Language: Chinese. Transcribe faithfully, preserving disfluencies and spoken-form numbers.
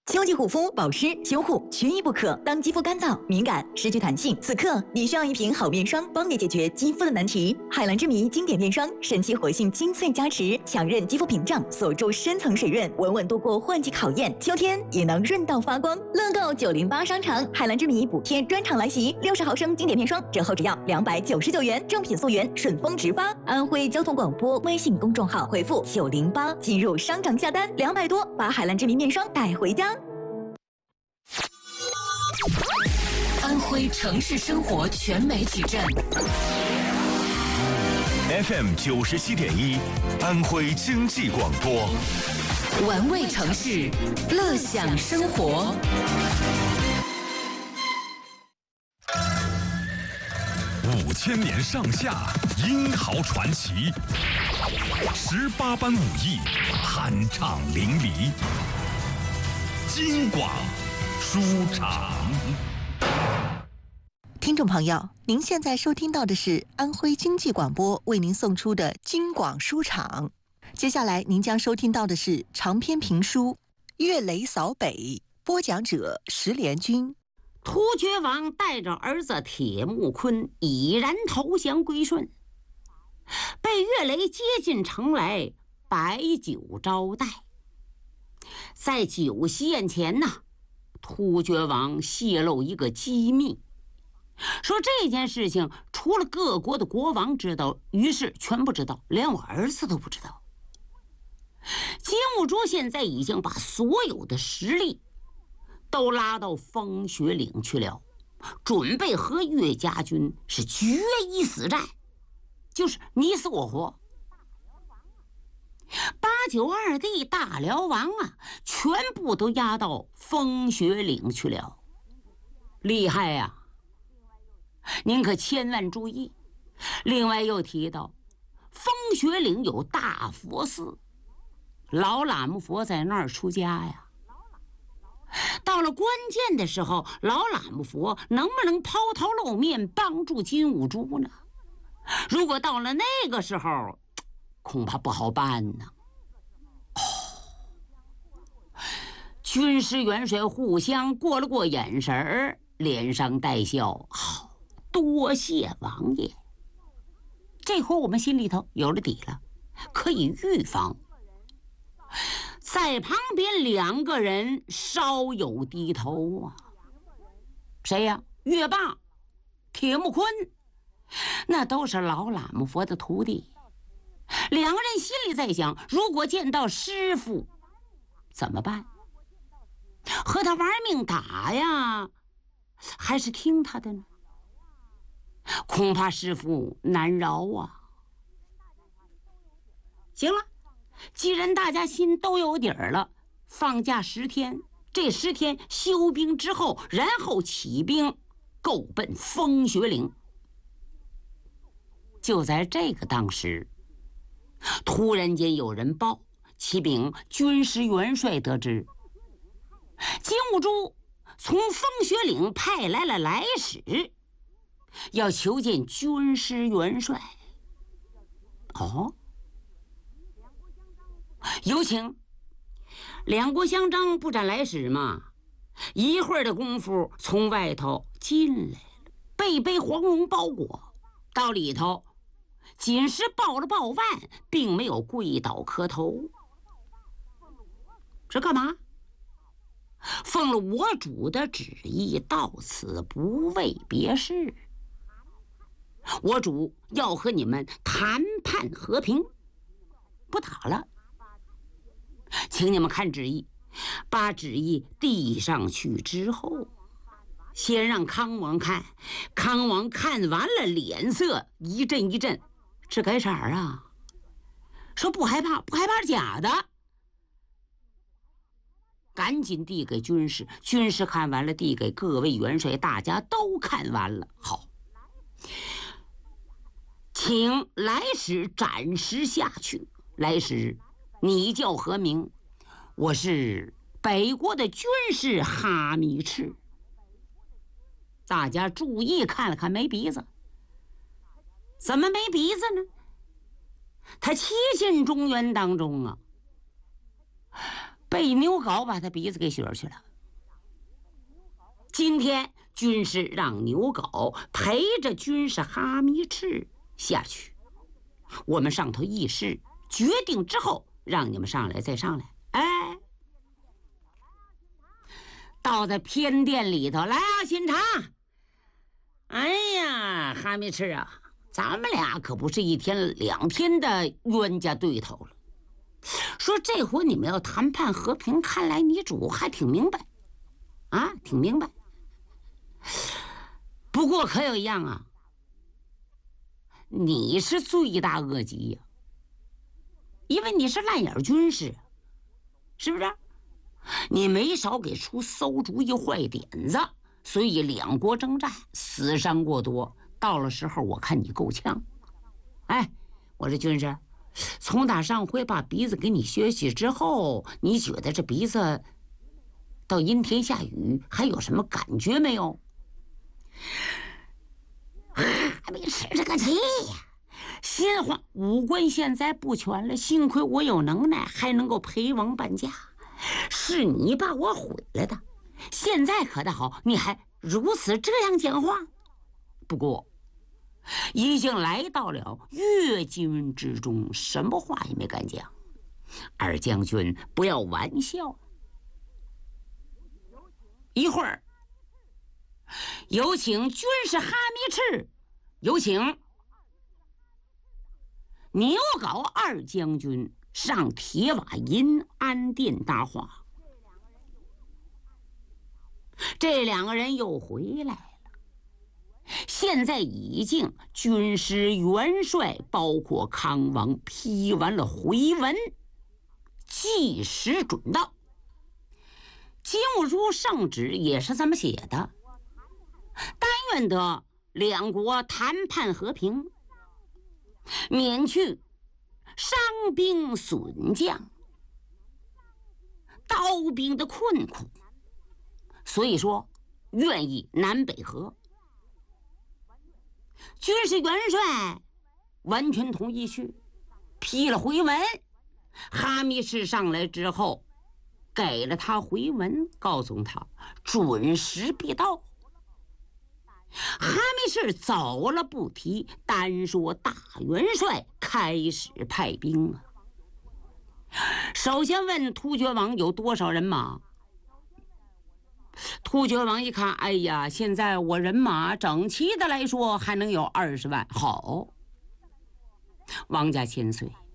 秋季护肤、保湿、修护缺一不可。当肌肤干燥、敏感、失去弹性，此刻你需要一瓶好面霜，帮你解决肌肤的难题。海蓝之谜经典面霜，神奇活性精粹加持，强韧肌肤屏障，锁住深层水润，稳稳度过换季考验。秋天也能润到发光。乐购九零八商场海蓝之谜补贴专场来袭，六十毫升经典面霜折后只要两百九十九元，正品溯源，顺丰直发。安徽交通广播微信公众号回复九零八进入商场下单，两百多把海蓝之谜面霜带回家。 安徽城市生活全媒体站 F M 九十七点一，安徽经济广播， 玩味城市，乐享生活。 五千年上下，英豪传奇，十八般武艺，酣畅淋漓。京广书场。 听众朋友，您现在收听到的是安徽经济广播为您送出的京广书场。接下来您将收听到的是长篇评书《岳雷扫北》，播讲者石连军。 突厥王带着儿子铁木坤已然投降归顺，被岳雷接进城来摆酒招待。在酒席宴前呢，突厥王泄露一个机密，说这件事情除了各国的国王知道，于是全不知道，连我儿子都不知道。金兀术现在已经把所有的实力都拉到风雪岭去了，准备和岳家军是决一死战，就是你死我活。八九二弟大辽王啊，全部都压到风雪岭去了，厉害呀、啊！您可千万注意。另外又提到风雪岭有大佛寺，老喇嘛佛在那儿出家呀。到了关键的时候，老喇嘛佛能不能抛头露面帮助金兀术呢？如果到了那个时候，恐怕不好办呢。哦，军师元帅互相过了过眼神儿，脸上带笑，好、哦，多谢王爷。这会儿我们心里头有了底了，可以预防。在旁边两个人稍有低头啊，谁呀？岳霸、铁木坤，那都是老喇嘛佛的徒弟。两个人心里在想，如果见到师父怎么办？和他玩命打呀，还是听他的呢？恐怕师父难饶啊。行了，既然大家心都有底儿了，放假十天，这十天休兵之后，然后起兵够奔风雪岭。就在这个当时，突然间有人报，启禀军师元帅得知，金兀术从风雪岭派来了来使，要求见军师元帅。哦，有请。两国相张不斩来使嘛，一会儿的功夫从外头进来了，背背黄绒包裹，到里头仅是抱了抱腕，并没有跪倒磕头。这干嘛？奉了我主的旨意，到此不为别事。我主要和你们谈判和平，不打了。请你们看旨意。把旨意递上去之后，先让康王看。康王看完了，脸色一阵一阵，这改色儿啊，说不害怕，不害怕是假的。赶紧递给军师，军师看完了，递给各位元帅，大家都看完了。好，请来使暂时下去。来使，你叫何名？我是北国的军师哈密赤。大家注意看了看，没鼻子。怎么没鼻子呢？他七进中原当中啊， 被牛皋把他鼻子给削去了。今天军师让牛皋陪着军师哈密赤下去，我们上头议事决定之后，让你们上来再上来。哎，到在偏殿里头来啊，新茶。哎呀，哈密赤啊，咱们俩可不是一天两天的冤家对头了。说这回你们要谈判和平，看来你主还挺明白啊，挺明白。不过可有一样啊，你是罪大恶极呀、啊，因为你是烂眼军师，是不是？你没少给出馊主意、坏点子，所以两国征战死伤过多。到了时候，我看你够呛。哎，我这军师，从打上回把鼻子给你削去之后，你觉得这鼻子到阴天下雨还有什么感觉没有？还没吃这个气呀！心慌，武官现在不全了，幸亏我有能耐，还能够陪王伴驾。是你把我毁了的，现在可倒好，你还如此这样讲话。不过已经来到了越军之中，什么话也没敢讲。二将军不要玩笑。一会儿有请军师哈密赤，有请牛皋二将军上铁瓦银安殿搭话。这两个人又回来了，现在已经军师元帅包括康王批完了回文，即时准到。金兀术圣旨也是这么写的，但愿得两国谈判和平，免去伤兵损将、刀兵的困苦，所以说愿意南北和。军师元帅完全同意去，批了回文。哈密赤上来之后，给了他回文，告诉他准时必到。哈密赤走了不提，单说大元帅开始派兵啊。首先问突厥王有多少人马。突厥王一看，哎呀，现在我人马整齐的来说还能有二十万。好，王家千岁，